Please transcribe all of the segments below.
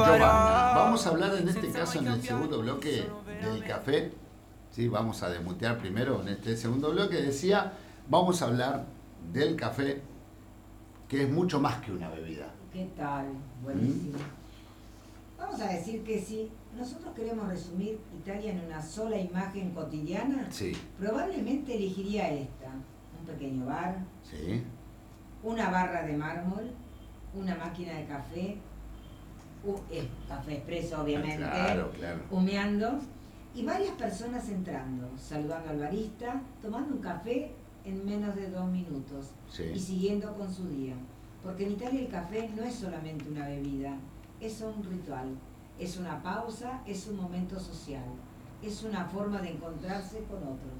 Giovanna, vamos a hablar en este caso, en el segundo bloque, del café. Sí, vamos a desmutear primero en este segundo bloque. Decía, vamos a hablar del café, que es mucho más que una bebida. ¿Qué tal? Buenísimo. Vamos a decir que si nosotros queremos resumir Italia en una sola imagen cotidiana, Sí. probablemente elegiría esta: un pequeño bar, Sí. una barra de mármol, una máquina de café, café expreso obviamente, Claro. humeando, y varias personas entrando, saludando al barista, tomando un café en menos de 2 minutos Sí. y siguiendo con su día. Porque en Italia el café no es solamente una bebida, es un ritual, es una pausa, es un momento social, es una forma de encontrarse con otros.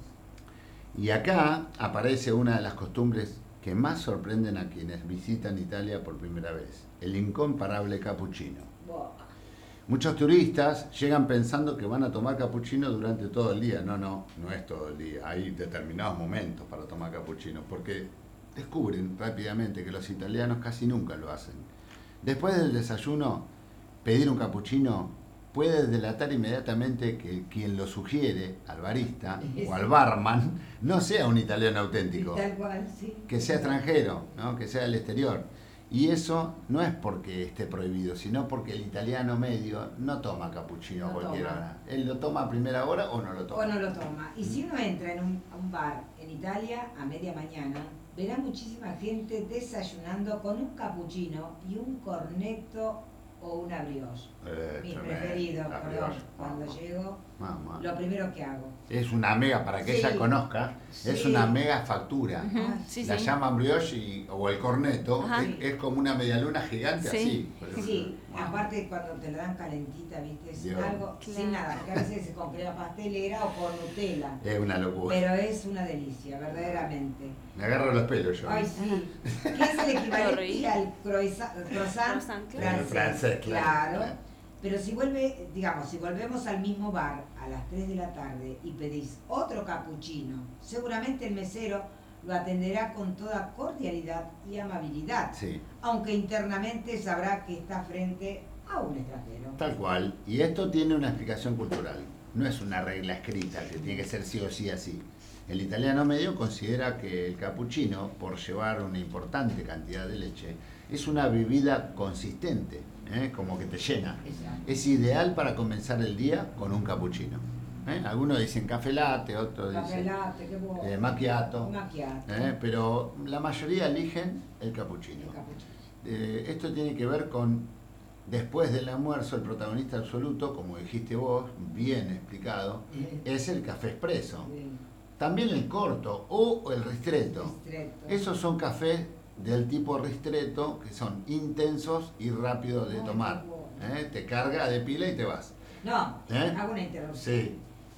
Y acá aparece una de las costumbres que más sorprenden a quienes visitan Italia por primera vez: el incomparable cappuccino. Wow. Muchos turistas llegan pensando que van a tomar capuchino durante todo el día. No es todo el día. Hay determinados momentos para tomar capuchino, porque descubren rápidamente que los italianos casi nunca lo hacen. Después del desayuno, pedir un capuchino puede delatar inmediatamente que quien lo sugiere, al barista o al barman, no sea un italiano auténtico, Tal cual, sí. que sea extranjero, ¿no? Que sea del exterior. Y eso no es porque esté prohibido, sino porque el italiano medio no toma capuchino a cualquier hora. Él lo toma a primera hora o no lo toma. O no lo toma. Y si uno entra a un bar en Italia a media mañana, verá muchísima gente desayunando con un cappuccino y un cornetto o una brioche. Mi preferido, perdón. Cuando llego, lo primero que hago. Es una mega, para que ella conozca, es una mega factura. La llaman brioche o el cornetto, es como una medialuna gigante así. Sí, aparte cuando te la dan calentita, ¿viste? Es algo sin nada, que a veces se con crema pastelera o con Nutella. Es una locura. Pero es una delicia, verdaderamente. Me agarro los pelos yo. Ay, sí. ¿Qué es el equivalente al croissant francés? Claro. Pero si volvemos al mismo bar a las 3 de la tarde y pedís otro cappuccino, seguramente el mesero lo atenderá con toda cordialidad y amabilidad, aunque internamente sabrá que está frente a un extranjero. Tal cual. Y esto tiene una explicación cultural. No es una regla escrita que tiene que ser sí o sí así. El italiano medio considera que el cappuccino, por llevar una importante cantidad de leche, es una bebida consistente, como que te llena. Exacto. Es ideal para comenzar el día con un cappuccino. Algunos dicen café latte, otros dicen macchiato, pero la mayoría eligen el cappuccino. Esto tiene que ver con, después del almuerzo, el protagonista absoluto, como dijiste vos, bien explicado, es el café expreso. También el corto o el ristretto. Esos son cafés del tipo ristretto, que son intensos y rápidos de tomar. Te carga de pila y te vas. No, hago una interrupción. Sí.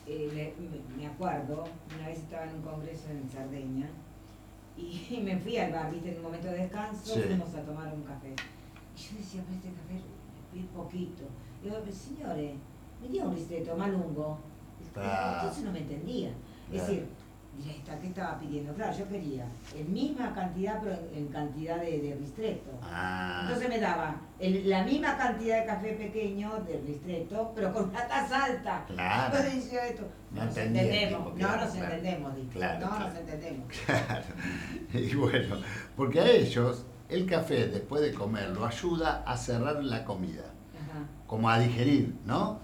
Me acuerdo, una vez estaba en un congreso en Cerdeña y me fui al bar, ¿viste? En un momento de descanso, fuimos a tomar un café. Y yo decía, pues este café me pide poquito. Y yo, señores, me dio un ristretto más lungo. Entonces no me entendía. Es decir, ¿qué estaba pidiendo? Claro, yo quería misma cantidad, pero en cantidad de ristretto. Entonces me daba la misma cantidad de café pequeño de ristretto, pero con una taza alta. Claro. Entonces decía esto, no nos entendemos. Claro. Y bueno, porque a ellos el café después de comer lo ayuda a cerrar la comida, como a digerir, ¿no?